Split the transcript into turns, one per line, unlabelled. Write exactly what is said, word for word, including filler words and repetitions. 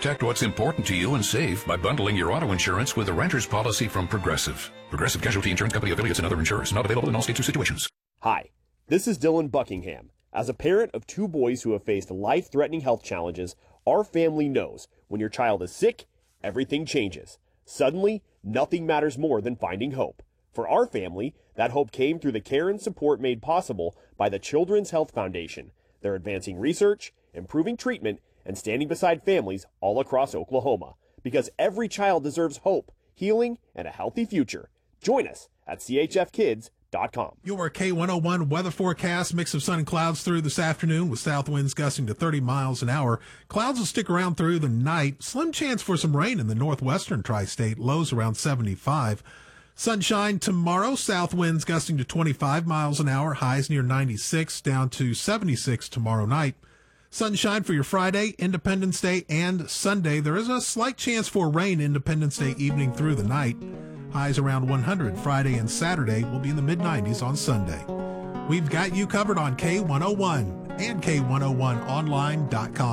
Protect what's important to you and save by bundling your auto insurance with a renter's policy from Progressive. Progressive Casualty Insurance Company affiliates and other insurers. Not available in all states or situations.
Hi, this is Dylan Buckingham. As a parent of two boys who have faced life-threatening health challenges, our family knows when your child is sick, everything changes. Suddenly, nothing matters more than finding hope. For our family, that hope came through the care and support made possible by the Children's Health Foundation. They're advancing research, improving treatment, and standing beside families all across Oklahoma. Because every child deserves hope, healing, and a healthy future. Join us at c h f kids dot com.
Your K one oh one weather forecast, mix of sun and clouds through this afternoon with south winds gusting to thirty miles an hour. Clouds will stick around through the night. Slim chance for some rain in the northwestern tri-state, lows around seventy-five. Sunshine tomorrow, south winds gusting to twenty-five miles an hour, highs near ninety-six, down to seventy-six tomorrow night. Sunshine for your Friday, Independence Day, and Sunday. There is a slight chance for rain Independence Day evening through the night. Highs around one hundred Friday and Saturday. Will be in the mid nineties on Sunday. We've got you covered on K one oh one and K one oh one online dot com.